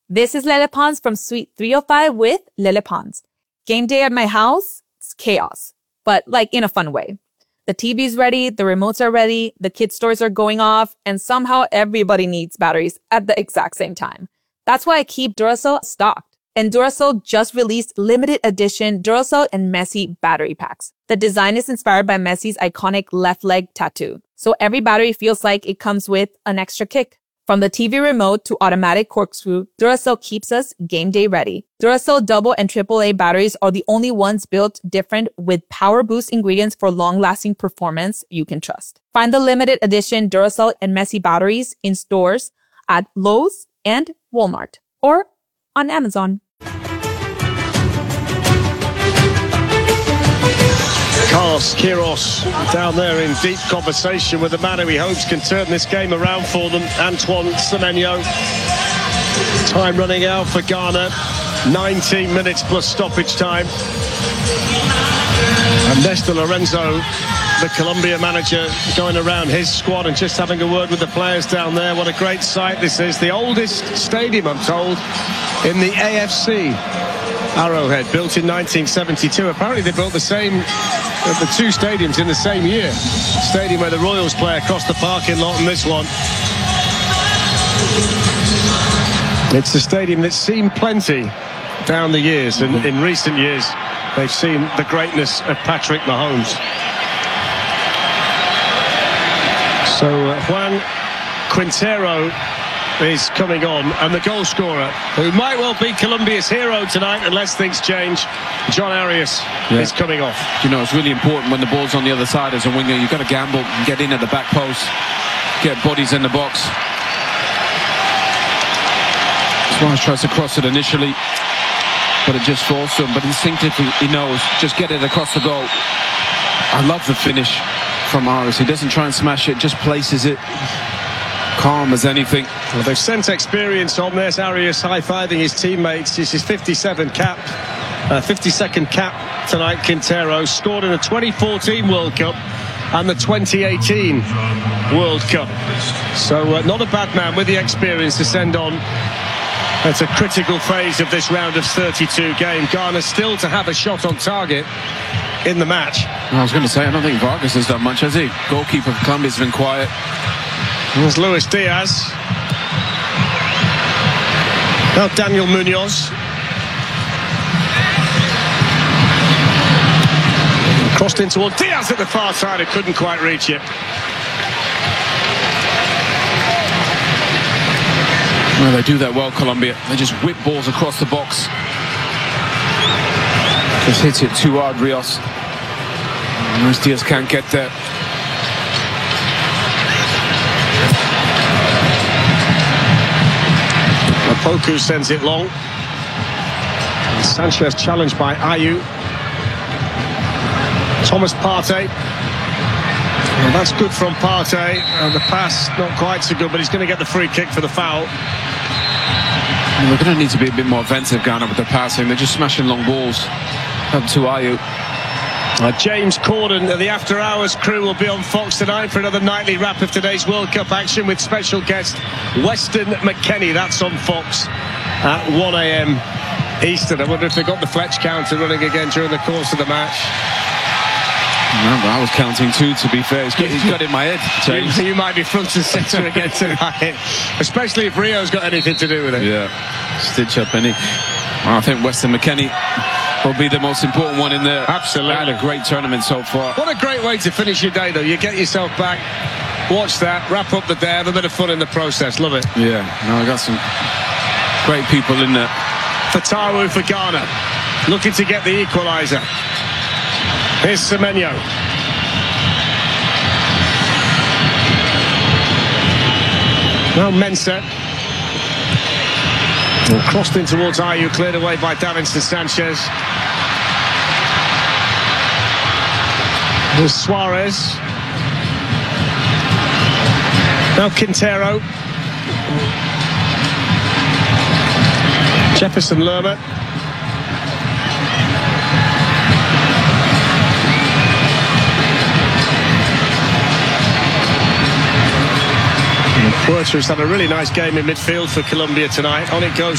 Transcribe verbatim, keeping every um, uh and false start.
This is Lele Pons from Suite three oh five with Lele Pons. Game day at my house, it's chaos, but like in a fun way. The T V's ready, the remotes are ready, the kids' stores are going off, and somehow everybody needs batteries at the exact same time. That's why I keep Duracell stocked. And Duracell just released limited edition Duracell and Messi battery packs. The design is inspired by Messi's iconic left leg tattoo. So every battery feels like it comes with an extra kick. From the T V remote to automatic corkscrew, Duracell keeps us game day ready. Duracell double and triple A batteries are the only ones built different with power boost ingredients for long-lasting performance you can trust. Find the limited edition Duracell and Messi batteries in stores at Lowe's and Walmart or on Amazon. Carlos Queiroz down there in deep conversation with the man who he hopes can turn this game around for them, Antoine Semenyo. Time running out for Ghana, nineteen minutes plus stoppage time. And Néstor Lorenzo, the Colombia manager, going around his squad and just having a word with the players down there. What a great sight this is. The oldest stadium, I'm told, in the A F C. Arrowhead, built in nineteen seventy-two. Apparently they built the same, uh, the two stadiums in the same year. Stadium where the Royals play across the parking lot, and this one. It's a stadium that's seen plenty down the years, and in recent years they've seen the greatness of Patrick Mahomes. So uh, Juan Quintero is coming on, and the goal scorer, who might well be Colombia's hero tonight unless things change, John Arias, yeah. is coming off. You know, it's really important when the ball's on the other side as a winger. You've got to gamble and get in at the back post, get bodies in the box. Suarez tries to cross it initially, but it just falls to him. But instinctively, he knows, just get it across the goal. I love the finish from Arias. He doesn't try and smash it, just places it. Calm as anything. Well, they've sent experience on. There's Arias high-fiving his teammates. This is fifty-seven cap, uh, fifty-second cap tonight. Quintero scored in the twenty fourteen World Cup and the twenty eighteen World Cup. So uh, not a bad man with the experience to send on. It's a critical phase of this round of thirty-two game. Ghana still to have a shot on target in the match. I was going to say, I don't think Vargas has done much, has he? Goalkeeper for Colombia's been quiet. There's Luis Diaz. Now Daniel Munoz. Crossed in toward Diaz at the far side, who couldn't quite reach it. Well, they do that well, Colombia. They just whip balls across the box. Just hits it too hard, Rios. Luis Diaz can't get there. Poku sends it long. And Sanchez challenged by Ayew. Thomas Partey. Well, that's good from Partey. And the pass not quite so good, but he's going to get the free kick for the foul. Well, they're going to need to be a bit more offensive, Ghana, with the passing. They're just smashing long balls up to Ayew. Uh, James Corden and the After Hours crew will be on Fox tonight for another nightly wrap of today's World Cup action with special guest Weston McKennie. That's on Fox at one a m Eastern. I wonder if they got the Fletch counter running again during the course of the match. Remember, I was counting two, to be fair. He's got, he's got it in my head, James. You, you might be front and centre again tonight, especially if Rio's got anything to do with it. Yeah, stitch up any. I think Weston McKennie will be the most important one in there. Absolutely. Had a great tournament so far. What a great way to finish your day, though. You get yourself back, watch that, wrap up the day, have a bit of fun in the process. Love it. Yeah, no, I got some great people in there. Fatawu for Ghana, looking to get the equaliser. Here's Semenyo. Now Mensah. Well, crossed in towards Ayew, cleared away by Davinson Sanchez. There's Suarez. Now Quintero. Jefferson Lerma. Puerta has had a really nice game in midfield for Colombia tonight. On it goes